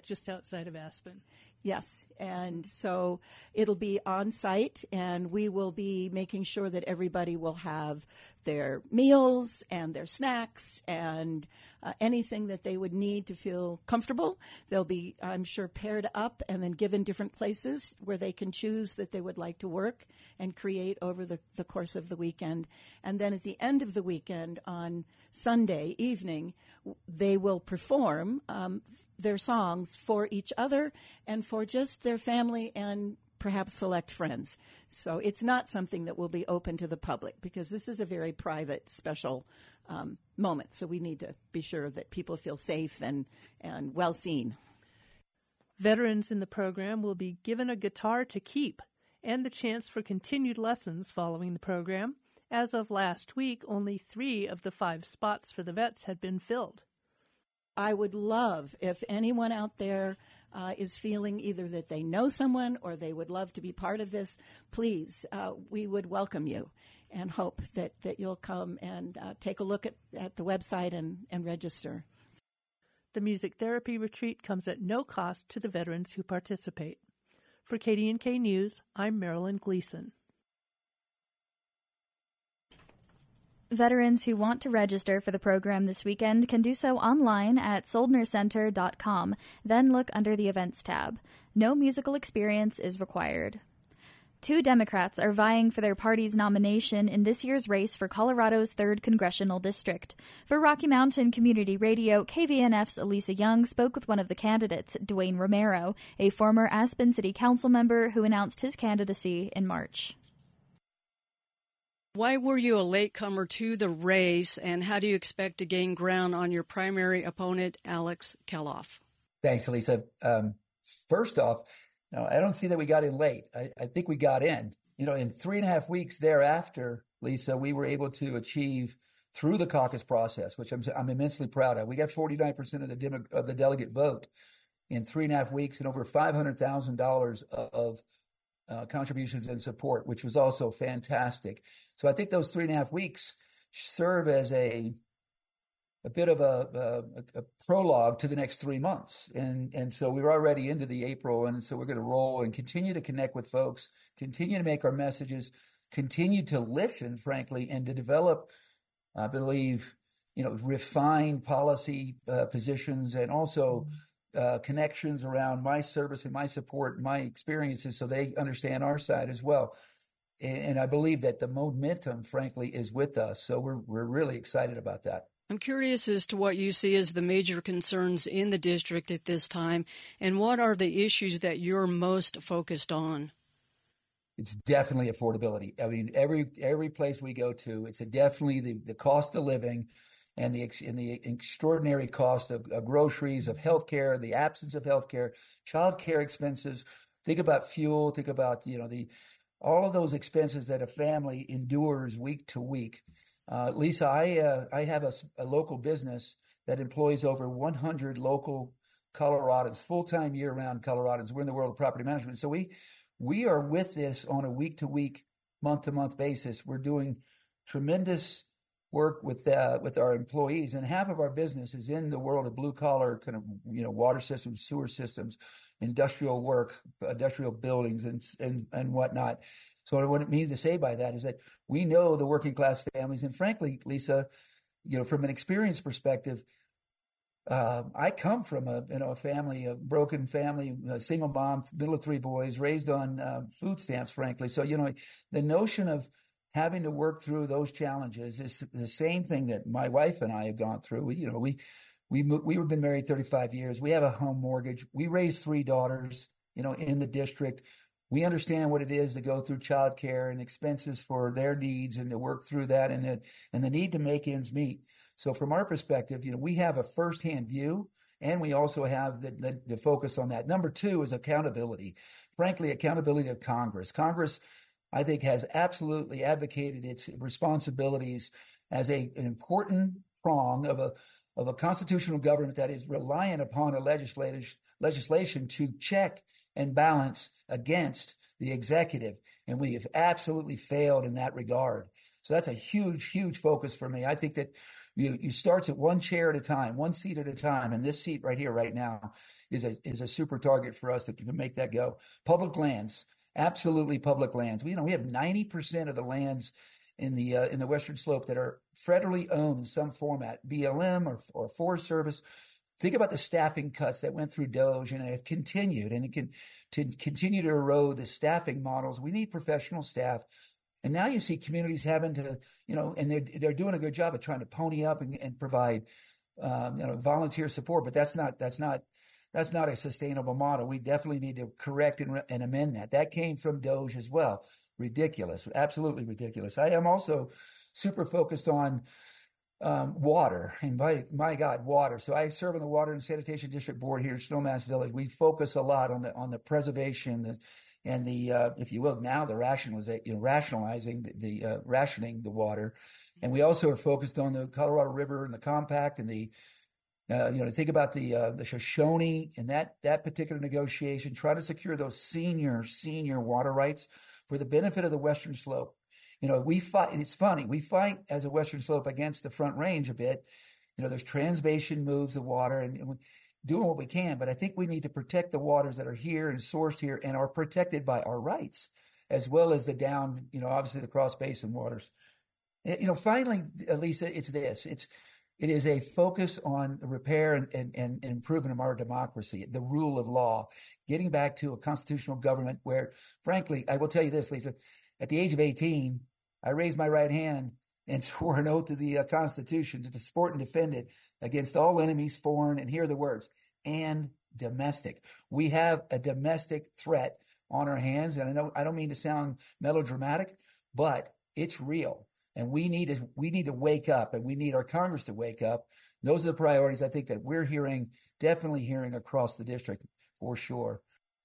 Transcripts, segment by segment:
just outside of Aspen? Yes, and so it'll be on site, and we will be making sure that everybody will have their meals and their snacks and anything that they would need to feel comfortable. They'll be, I'm sure, paired up and then given different places where they can choose that they would like to work and create over the course of the weekend. And then at the end of the weekend on Sunday evening, they will perform their songs for each other and for just their family and perhaps select friends. So it's not something that will be open to the public because this is a very private, special moment. So we need to be sure that people feel safe and well seen. Veterans in the program will be given a guitar to keep and the chance for continued lessons following the program. As of last week, only 3 of the 5 spots for the vets had been filled. I would love if anyone out there is feeling either that they know someone or they would love to be part of this, please, we would welcome you and hope that you'll come and take a look at the website and register. The music therapy retreat comes at no cost to the veterans who participate. For KDNK News, I'm Marilyn Gleason. Veterans who want to register for the program this weekend can do so online at soldnercenter.com, then look under the Events tab. No musical experience is required. 2 Democrats are vying for their party's nomination in this year's race for Colorado's 3rd Congressional District. For Rocky Mountain Community Radio, KVNF's Elisa Young spoke with one of the candidates, Dwayne Romero, a former Aspen City Council member who announced his candidacy in March. Why were you a latecomer to the race, and how do you expect to gain ground on your primary opponent, Alex Keloff? Thanks, Lisa. First off, no, I don't see that we got in late. I think we got in. In 3.5 weeks thereafter, Lisa, we were able to achieve through the caucus process, which I'm immensely proud of. We got 49% of the delegate vote in 3.5 weeks and over $500,000 of contributions and support, which was also fantastic. So I think those 3.5 weeks serve as a bit of a prologue to the next 3 months. And so we're already into the April, and so we're going to roll and continue to connect with folks, continue to make our messages, continue to listen, frankly, and to develop, I believe, refined policy positions and also connections around my service and my support, my experiences, so they understand our side as well. And I believe that the momentum, frankly, is with us. So we're really excited about that. I'm curious as to what you see as the major concerns in the district at this time, and what are the issues that you're most focused on? It's definitely affordability. I mean, every place we go to, it's definitely the cost of living and the extraordinary cost of groceries, of healthcare, the absence of healthcare, childcare expenses. Think about fuel. Think about all of those expenses that a family endures week to week. Lisa, I have a local business that employs over 100 local Coloradans, full-time year-round Coloradans. We're in the world of property management. So we are with this on a week-to-week, month-to-month basis. We're doing tremendous work with our employees, and half of our business is in the world of blue-collar kind of water systems, sewer systems, industrial work, industrial buildings, and whatnot. So what it means to say by that is that we know the working class families, and frankly, Lisa, from an experience perspective, I come from a family, a broken family, a single mom, middle of 3 boys, raised on food stamps, frankly. So the notion of having to work through those challenges is the same thing that my wife and I have gone through. We've been married 35 years. We have a home mortgage. We raised 3 daughters, in the district. We understand what it is to go through childcare and expenses for their needs and to work through that and the need to make ends meet. So from our perspective, we have a firsthand view, and we also have the focus on that. Number 2 is accountability. Frankly, accountability of Congress. Congress, I think, has absolutely advocated its responsibilities as an important prong of a constitutional government that is reliant upon a legislation to check and balance against the executive. And we have absolutely failed in that regard. So that's a huge, huge focus for me. I think that You starts at one chair at a time, one seat at a time, and this seat right here, right now, is a super target for us to make that go. Public lands, absolutely public lands. We have 90% of the lands in the Western Slope that are federally owned in some format, BLM or Forest Service. Think about the staffing cuts that went through DOGE and have continued, and it can to continue to erode the staffing models. We need professional staff. And now you see communities having to, and they're doing a good job of trying to pony up and provide, volunteer support. But that's not a sustainable model. We definitely need to correct and amend that. That came from DOGE as well. Ridiculous, absolutely ridiculous. I am also super focused on water, and my God, water. So I serve on the Water and Sanitation District Board here in Snowmass Village. We focus a lot on the preservation and the if you will, now the rationalizing the rationing the water, and we also are focused on the Colorado River and the compact and the think about the Shoshone and that particular negotiation, try to secure those senior water rights for the benefit of the Western Slope. We fight. It's funny. We fight as a Western Slope against the Front Range a bit. There's transbasin moves of water and doing what we can, but I think we need to protect the waters that are here and sourced here and are protected by our rights, as well as the down, obviously the cross basin waters. Finally, Lisa, it's this. It is a focus on repair and improvement of our democracy, the rule of law, getting back to a constitutional government where, frankly, I will tell you this, Lisa, at the age of 18, I raised my right hand and swore an oath to the Constitution to support and defend it against all enemies, foreign, and hear the words, and domestic. We have a domestic threat on our hands, and I don't mean to sound melodramatic, but it's real, and we need to wake up, and we need our Congress to wake up. Those are the priorities I think that we're definitely hearing across the district for sure.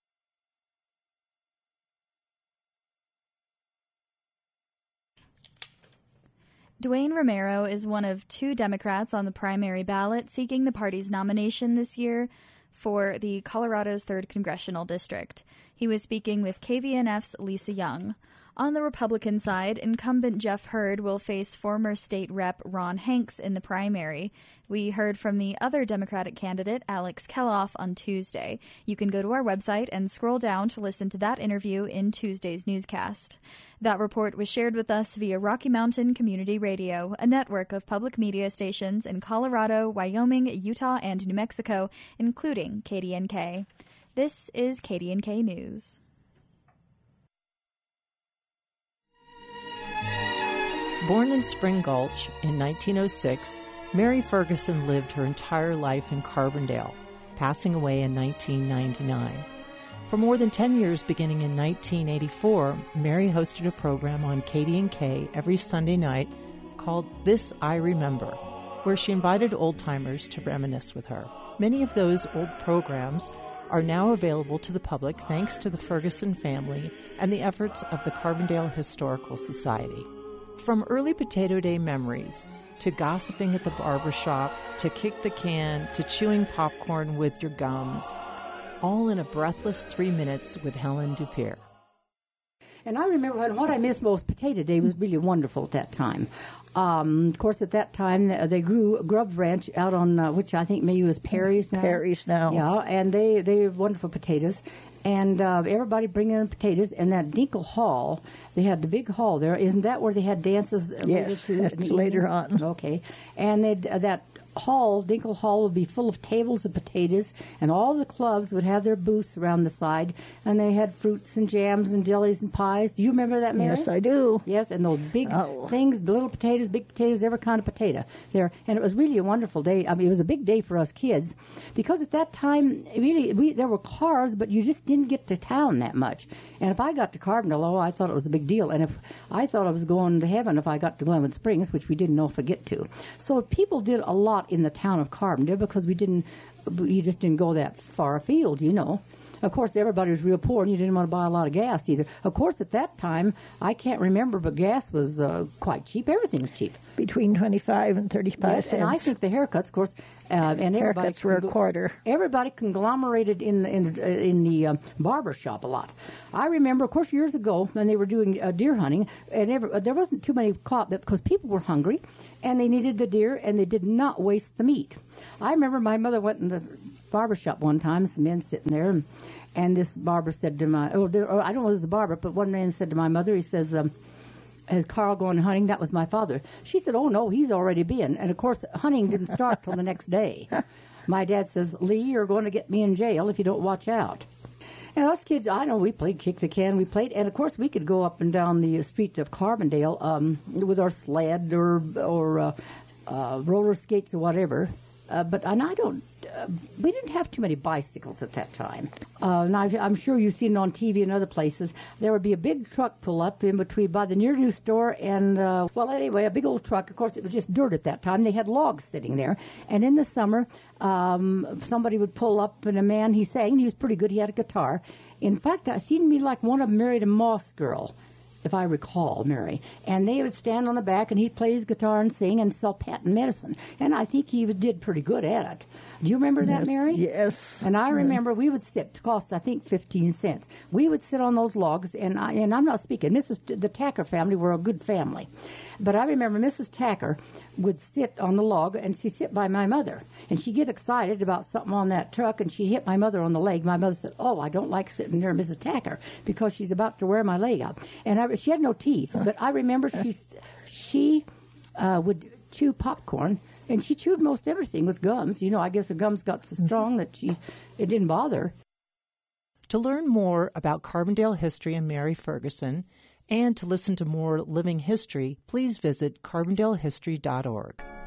Dwayne Romero is one of 2 Democrats on the primary ballot seeking the party's nomination this year for the Colorado's 3rd Congressional District. He was speaking with KVNF's Lisa Young. On the Republican side, incumbent Jeff Hurd will face former state rep Ron Hanks in the primary. We heard from the other Democratic candidate, Alex Keloff, on Tuesday. You can go to our website and scroll down to listen to that interview in Tuesday's newscast. That report was shared with us via Rocky Mountain Community Radio, a network of public media stations in Colorado, Wyoming, Utah, and New Mexico, including KDNK. This is KDNK News. Born in Spring Gulch in 1906, Mary Ferguson lived her entire life in Carbondale, passing away in 1999. For more than 10 years, beginning in 1984, Mary hosted a program on KDNK every Sunday night called This I Remember, where she invited old-timers to reminisce with her. Many of those old programs are now available to the public thanks to the Ferguson family and the efforts of the Carbondale Historical Society. From early Potato Day memories, to gossiping at the barbershop, to kick the can, to chewing popcorn with your gums, all in a breathless 3 minutes with Helen Dupere. And I remember what I missed most, Potato Day was really wonderful at that time. Of course, at that time, they grew Grub Ranch out on, which I think maybe was Perry's now. Perry's now. Yeah, and they were wonderful potatoes. And everybody bringing in potatoes. And that Dinkle Hall, they had the big hall there. Isn't that where they had dances? Yes, that's later on. Okay. And that hall, Dinkle Hall, would be full of tables of potatoes, and all the clubs would have their booths around the side, and they had fruits and jams and jellies and pies. Do you remember that, Mary? Yes, I do. Yes, and those big things, little potatoes, big potatoes, every kind of potato there. And it was really a wonderful day. I mean, it was a big day for us kids, because at that time, really, there were cars, but you just didn't get to town that much. And if I got to Carbondale, I thought it was a big deal. And if I thought I was going to heaven if I got to Glenwood Springs, which we didn't know if I get to. So people did a lot in the town of Carbondale because you just didn't go that far afield, you know. Of course, everybody was real poor, and you didn't want to buy a lot of gas either. Of course, at that time, I can't remember, but gas was quite cheap. Everything was cheap. Between 25 and 35 cents. And I think the haircuts, of course, and haircuts were a quarter. Everybody conglomerated in the barber shop a lot. I remember, of course, years ago when they were doing deer hunting, and there wasn't too many caught because people were hungry, and they needed the deer, and they did not waste the meat. I remember my mother went in the barber shop one time, some men sitting there, and this barber said to I don't know if it was the barber, but one man said to my mother, he says, has Carl gone hunting? That was my father. She said, oh, no, he's already been. And, of course, hunting didn't start till the next day. My dad says, Lee, you're going to get me in jail if you don't watch out. And us kids, I know we played kick the can. We played, and, of course, we could go up and down the street of Carbondale with our sled or roller skates or whatever. We didn't have too many bicycles at that time. And I'm sure you've seen it on TV and other places. There would be a big truck pull up in between by the near-new store and, a big old truck. Of course, it was just dirt at that time. They had logs sitting there. And in the summer, somebody would pull up, and a man, he sang. He was pretty good. He had a guitar. In fact, it seemed to me like one of them married a Moss girl, if I recall, Mary. And they would stand on the back, and he'd play his guitar and sing and sell patent medicine. And I think he did pretty good at it. Do you remember that, Mary? Yes. And I remember we would sit, it cost, I think, 15 cents. We would sit on those logs, and I'm not speaking. The Tacker family were a good family. But I remember Mrs. Tacker would sit on the log, and she'd sit by my mother. And she'd get excited about something on that truck, and she'd hit my mother on the leg. My mother said, oh, I don't like sitting near Mrs. Tacker because she's about to wear my leg out. And she had no teeth, but I remember she would chew popcorn, and she chewed most everything with gums. You know, I guess her gums got so strong that it didn't bother her. To learn more about Carbondale history and Mary Ferguson, and to listen to more living history, please visit carbondalehistory.org.